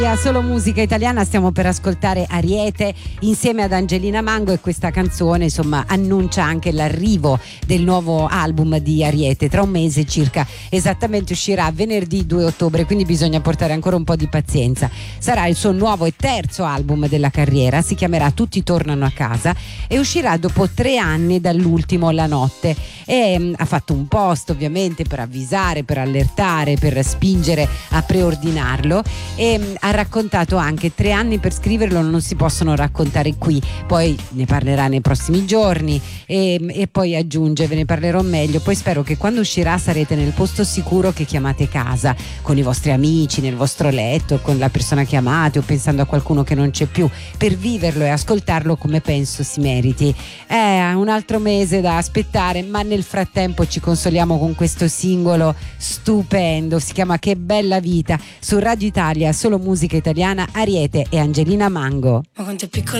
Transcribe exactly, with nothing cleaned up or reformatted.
Solo musica italiana, stiamo per ascoltare Ariete insieme ad Angelina Mango, e questa canzone insomma annuncia anche l'arrivo del nuovo album di Ariete. Tra un mese circa esattamente uscirà venerdì due ottobre, quindi bisogna portare ancora un po' di pazienza. Sarà il suo nuovo e terzo album della carriera, si chiamerà Tutti tornano a casa e uscirà dopo tre anni dall'ultimo, La notte, e mh, ha fatto un post ovviamente per avvisare, per allertare, per spingere a preordinarlo, e mh, ha raccontato anche tre anni per scriverlo non si possono raccontare qui, poi ne parlerà nei prossimi giorni, e, e poi aggiunge: ve ne parlerò meglio, poi spero che quando uscirà sarete nel posto sicuro che chiamate casa, con i vostri amici, nel vostro letto, con la persona che amate o pensando a qualcuno che non c'è più, per viverlo e ascoltarlo come penso si meriti. È un altro mese da aspettare, ma nel frattempo ci consoliamo con questo singolo stupendo, si chiama Che bella vita, su Radio Italia, solo musica italiana, Ariete e Angelina Mango. Ma quanto è piccola